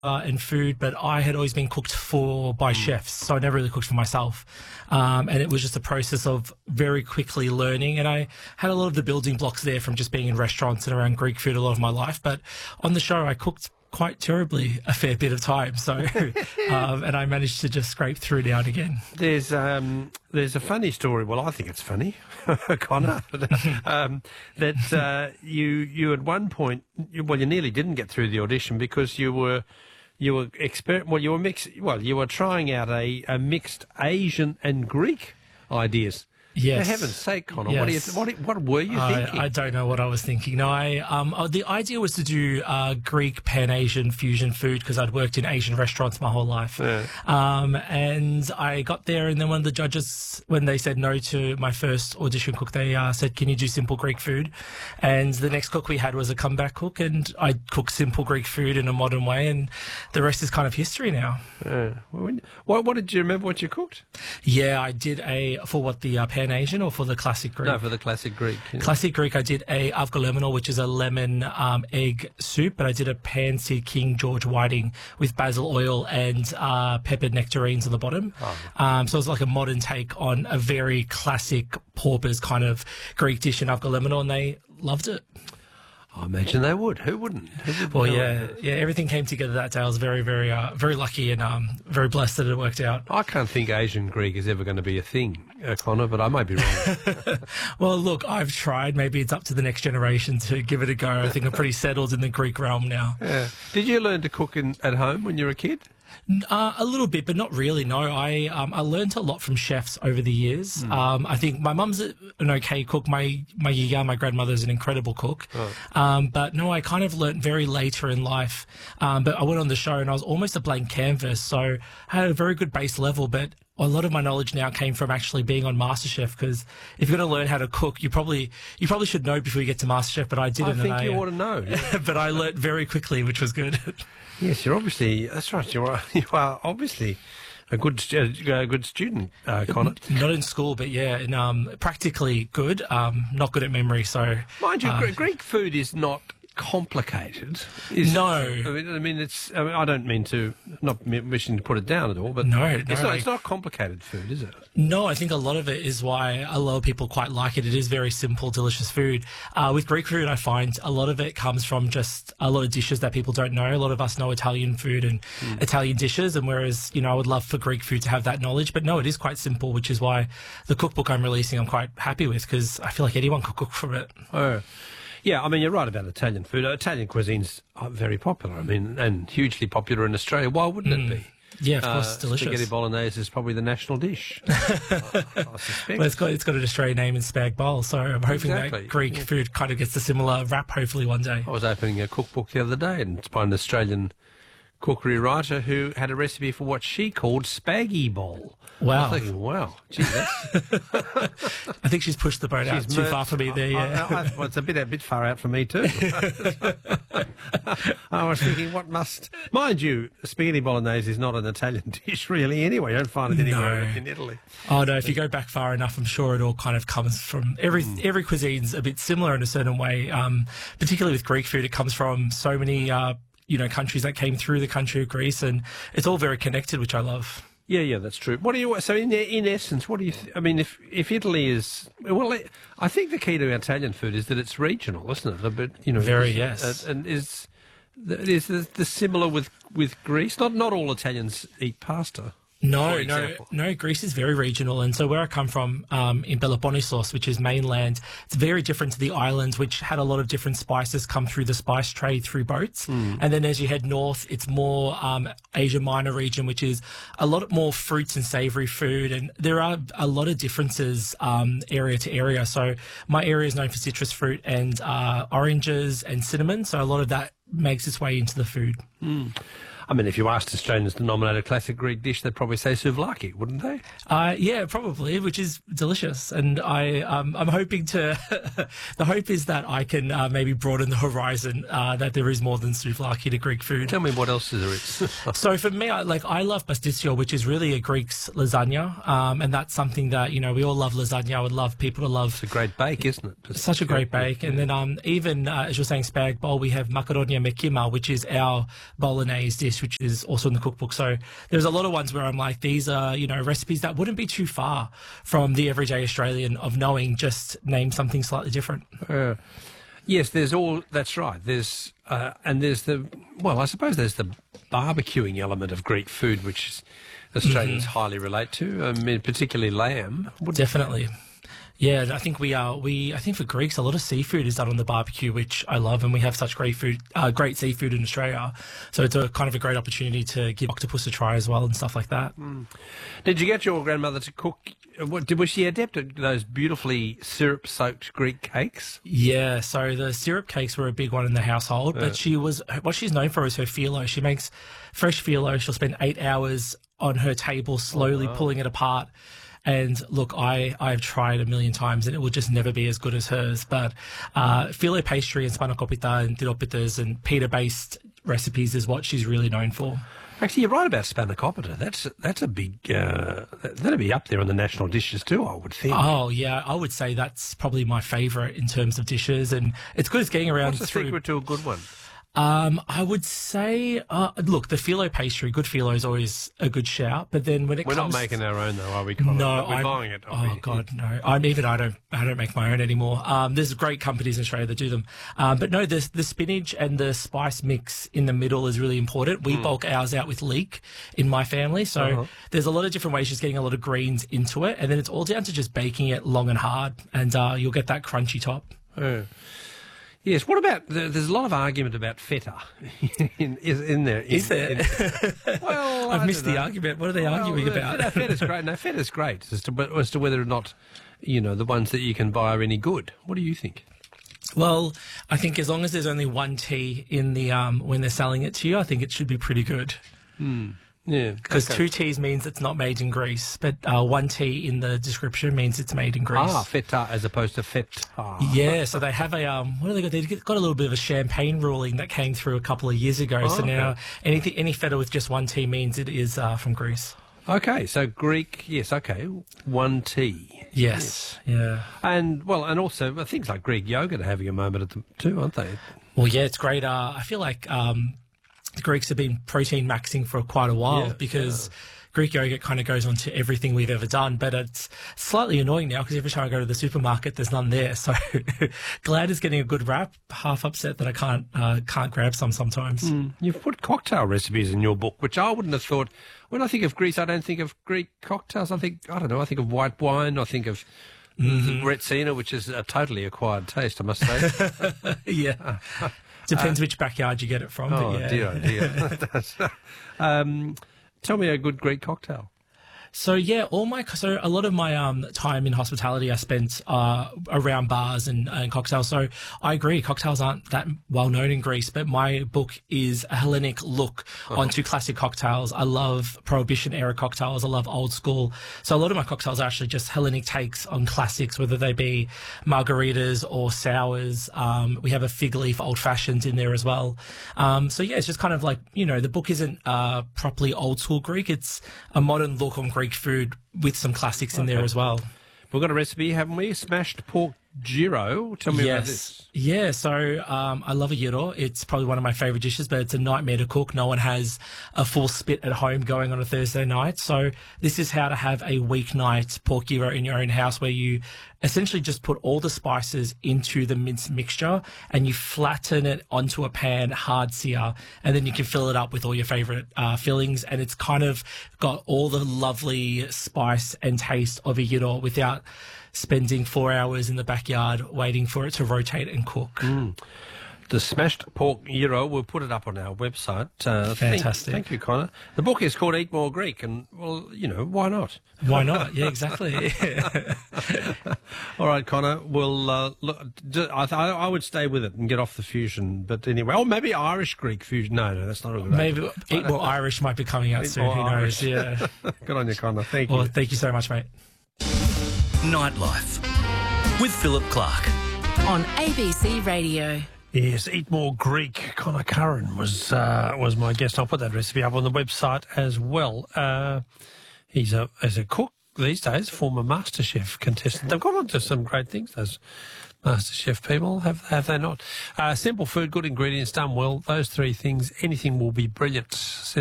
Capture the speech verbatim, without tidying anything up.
uh, and food, but I had always been cooked for by chefs, so I never really cooked for myself. Um, and it was just a process of very quickly learning, and I had a lot of the building blocks there from just being in restaurants and around Greek food a lot of my life. But on the show, I cooked quite terribly a fair bit of time, so um, and I managed to just scrape through now and again. There's um, there's a funny story. Well, I think it's funny, Connor, um, that uh, you you at one point, you, well, you nearly didn't get through the audition because you were you were exper- well you were mix well you were trying out a, a mixed Asian and Greek ideas. Yes. For heaven's sake, Connor, Yes. what, do you, what, what were you thinking? I, I don't know what I was thinking. No, I, um, uh, the idea was to do uh, Greek Pan-Asian fusion food because I'd worked in Asian restaurants my whole life. Yeah. Um, and I got there, and then one of the judges, when they said no to my first audition cook, they uh, said, can you do simple Greek food? And the next cook we had was a comeback cook, and I cooked simple Greek food in a modern way, and the rest is kind of history now. Yeah. What, what did you remember what you cooked? Yeah, I did a, for what, the uh, Pan-Asian or for the classic Greek? No, for the classic Greek. Yeah. Classic Greek, I did a avgolemono, which is a lemon um, egg soup, but I did a pan-seared King George whiting with basil oil and uh, peppered nectarines on the bottom. Oh. Um, so it was like a modern take on a very classic paupers kind of Greek dish in avgolemono, and they loved it. I imagine they would. Who wouldn't? Who wouldn't Well, know yeah, it? yeah, everything came together that day. I was very, very, uh, very lucky and um, very blessed that it worked out. I can't think Asian Greek is ever going to be a thing, uh, Connor, but I might be wrong. Well, look, I've tried. Maybe it's up to the next generation to give it a go. I think I'm pretty settled in the Greek realm now. Yeah. Did you learn to cook in, at home when you were a kid? Uh, a little bit, but not really. No, I um, I learned a lot from chefs over the years. Mm. Um, I think my mum's a, an okay cook. My my yeah, my grandmother's an incredible cook. Oh. Um, but no, I kind of learned very later in life. Um, but I went on the show and I was almost a blank canvas, so I had a very good base level. But a lot of my knowledge now came from actually being on MasterChef, because if you're going to learn how to cook, you probably you probably should know before you get to MasterChef. But I didn't. I think and you I, ought to know. but I learned very quickly, which was good. Yes, you're obviously, that's right, you are, you are obviously a good uh, a good student, uh, Connor. Not in school, but yeah, and, um, practically good, um, not good at memory, so... Mind you, uh, Gre- Greek food is not complicated. Is No. It? I mean, I mean, it's, I mean, I don't mean to, not me- wishing to put it down at all, but No, it's, no, not, like- it's not complicated food, is it? No, I think a lot of it is why a lot of people quite like it. It is very simple, delicious food. Uh, with Greek food, I find a lot of it comes from just a lot of dishes that people don't know. A lot of us know Italian food and Mm. Italian dishes, and whereas, you know, I would love for Greek food to have that knowledge. But no, it is quite simple, which is why the cookbook I'm releasing I'm quite happy with, because I feel like anyone could cook from it. Oh. Yeah, I mean, you're right about Italian food. Uh, Italian cuisine's uh, very popular, I mean, and hugely popular in Australia. Why wouldn't it be? Yeah, of course, Uh, it's delicious. Spaghetti bolognese is probably the national dish. I, I suspect. Well, it's got it's got an Australian name in spag bowl, so I'm hoping Exactly, that Greek yeah. food kind of gets a similar rap, hopefully one day. I was opening a cookbook the other day, and it's by an Australian cookery writer who had a recipe for what she called spaggy bowl. Wow. I was thinking, wow, gee, that's... I think she's pushed the boat out She's too mer- far for me there. Yeah. I, I, I, well, it's a bit a bit far out for me too. I was thinking, what must... Mind you, spaghetti bolognese is not an Italian dish really anyway. You don't find it anywhere No. in Italy. Oh no! If you go back far enough, I'm sure it all kind of comes from every Mm. every cuisine's a bit similar in a certain way. Um, particularly with Greek food, it comes from so many uh, you know countries that came through the country of Greece, and it's all very connected, which I love. Yeah, yeah, that's true. What do you? So, in in essence, what do you? Th- I mean, if if Italy is well, I think the key to Italian food is that it's regional, isn't it? A bit, you know, Very, is- yes. uh, and is is the, the similar with with Greece? Not not all Italians eat pasta. No, for no, example. no. Greece is very regional, and so where I come from, um, in Peloponnesos, which is mainland, it's very different to the islands, which had a lot of different spices come through the spice trade through boats. Hmm. And then as you head north, it's more um, Asia Minor region, which is a lot more fruits and savoury food, and there are a lot of differences um, area to area. So my area is known for citrus fruit and uh, oranges and cinnamon, so a lot of that makes its way into the food. I mean, if you asked Australians to nominate a classic Greek dish, they'd probably say souvlaki, wouldn't they? Uh, yeah, probably, which is delicious. And I, um, I'm hoping to, the hope is that I can uh, maybe broaden the horizon, uh, that there is more than souvlaki to Greek food. Tell me what else there is. So for me, I, like, I love pastisio, which is really a Greek's lasagna. Um, and that's something that, you know, we all love lasagna. I would love people to love. It's a great bake, isn't it? It's such a great bake. And then um, even, uh, as you're saying, spag bowl, we have macaronia mekima, which is our bolognese dish, which is also in the cookbook. So there's a lot of ones where I'm like, these are, you know, recipes that wouldn't be too far from the everyday Australian of knowing, just name something slightly different. Uh, yes, there's all, that's right. There's, uh, and there's the, well, I suppose there's the barbecuing element of Greek food, which Australians mm-hmm. highly relate to, I mean, particularly lamb. Definitely. Yeah, I think we are. We I think for Greeks, a lot of seafood is done on the barbecue, which I love, and we have such great food, uh, great seafood in Australia. So it's a kind of a great opportunity to give octopus a try as well and stuff like that. Mm. Did you get your grandmother to cook? What, did, was she adept at those beautifully syrup-soaked Greek cakes? Yeah, so the syrup cakes were a big one in the household, Yeah. but she was what she's known for is her phyllo. She makes fresh phyllo. She'll spend eight hours on her table, slowly Oh, wow. pulling it apart. And look, I, I've tried a million times and it will just never be as good as hers. But uh, phyllo pastry and spanakopita and tiropitas and pita-based recipes is what she's really known for. Actually, you're right about spanakopita. That's that's a big. Uh, that'd be up there on the national dishes too, I would think. Oh, yeah, I would say that's probably my favourite in terms of dishes. And it's good as getting around What's the through... secret to a good one? Um, I would say, uh, look, the phyllo pastry, good phyllo is always a good shout. But then when it We're comes, not making our own though, are we? Connor? no, we're I'm, buying it. Oh God, no! I'm even I don't I don't make my own anymore. Um, there's great companies in Australia that do them, um, but no, the the spinach and the spice mix in the middle is really important. We Mm. bulk ours out with leek in my family, so Uh-huh. there's a lot of different ways just getting a lot of greens into it, and then it's all down to just baking it long and hard, and uh, you'll get that crunchy top. Uh, yes. What about? The, there's a lot of argument about feta in, is in there. In, Is there? in- well, I've I missed don't the know. argument. What are they Well, arguing uh, about? Feta, feta's great. No, feta's great as to as to whether or not, you know, the ones that you can buy are any good. What do you think? Well, I think as long as there's only one T in the um, when they're selling it to you, I think it should be pretty good. Yeah, Because okay. two T's means it's not made in Greece, but uh, one T in the description means it's made in Greece. Ah, feta as opposed to fet. Ah. Yeah, so they have a um, what do they got? They got a little bit of a champagne ruling that came through a couple of years ago. Oh, so okay. now anything any feta with just one T means it is uh, from Greece. Okay, so Greek, yes, okay, one T. Yes, yeah. And, well, and also uh, things like Greek yogurt are having a moment at them too, aren't they? Well, yeah, it's great. Uh, I feel like um, the Greeks have been protein maxing for quite a while Yeah, because Greek yogurt kind of goes on to everything we've ever done. But it's slightly annoying now because every time I go to the supermarket, there's none there. So glad it's getting a good rap. Half upset that I can't uh, can't grab some sometimes. Mm. You've put cocktail recipes in your book, which I wouldn't have thought. When I think of Greece, I don't think of Greek cocktails. I think, I don't know, I think of white wine. I think of mm-hmm. Retsina, which is a totally acquired taste, I must say. Yeah. Depends which backyard you get it from. Oh, but yeah. dear, oh, dear. That's- um, tell me a good Greek cocktail. So yeah, all my so a lot of my um time in hospitality I spent uh around bars and, and cocktails. So I agree, cocktails aren't that well known in Greece, but my book is a Hellenic look Uh-huh. onto classic cocktails. I love Prohibition era cocktails. I love old school. So a lot of my cocktails are actually just Hellenic takes on classics, whether they be margaritas or sours. Um, we have a fig leaf old fashioned in there as well. Um, so yeah, it's just kind of like, you know, the book isn't uh properly old school Greek. It's a modern look on Greek food with some classics in there as well. We've got a recipe, haven't we? Smashed pork gyro. Tell me about this. Yeah, so um, I love a gyro. It's probably one of my favourite dishes, but it's a nightmare to cook. No one has a full spit at home going on a Thursday night. So this is how to have a weeknight pork gyro in your own house, where you essentially just put all the spices into the minced mixture and you flatten it onto a pan, hard sear, and then you can fill it up with all your favourite uh, fillings. And it's kind of got all the lovely spice and taste of a gyro without spending four hours in the backyard waiting for it to rotate and cook. Mm. The smashed pork gyro, we'll put it up on our website. Uh, Fantastic. Thank, thank you, Connor. The book is called Eat More Greek, and, well, you know, why not? Why not? Yeah, exactly. All right, Connor, we'll, uh, look, I, th- I would stay with it and get off the fusion. But anyway, or maybe Irish-Greek fusion. No, no, that's not a good Maybe idea. Eat More Irish might be coming out Eat soon. More Who Irish. knows? Yeah. Good on you, Connor. Thank Well, you. thank you so much, mate. Nightlife with Philip Clark. On A B C Radio. Yes, Eat More Greek. Connor Curran was uh, was my guest. I'll put that recipe up on the website as well. Uh, he's a as a cook these days, former MasterChef contestant. They've gone on to some great things, those MasterChef people, have have they not? Uh, simple food, good ingredients, done well. Those three things, anything will be brilliant.